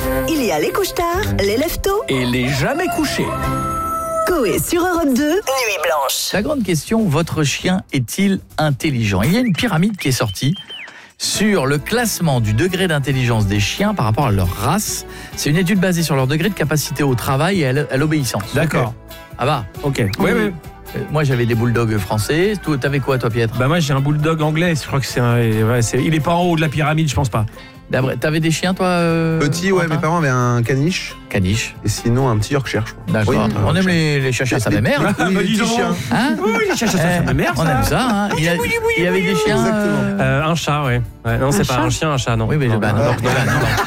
Il y a les couche-tard, les lève-tôt Et les jamais couchés. Coé sur Europe 2, Nuit Blanche. La grande question, votre chien est-il intelligent? Il y a une pyramide qui est sortie sur le classement du degré d'intelligence des chiens par rapport à leur race. C'est une étude basée sur leur degré de capacité au travail et à l'obéissance. D'accord. Ah bah. Ok. Oui. Moi j'avais des bulldogs français. T'avais quoi toi, Pietre? Bah moi j'ai un bulldog anglais. Je crois que il est pas en haut de la pyramide, je pense pas. T'avais des chiens toi Petit, ouais, mes parents avaient un caniche. Caniche. Et sinon un petit Yorkshire, je crois. D'accord. Oui, On aime les chats à sa mère. Oui, les petits chiens. Hein? Oui, les chats, ça fait ma mère. On aime ça. Hein. Il y avait des chiens. Exactement. Un chat, ouais. Non, c'est pas un chien, un chat, non. Oui, mais non, non.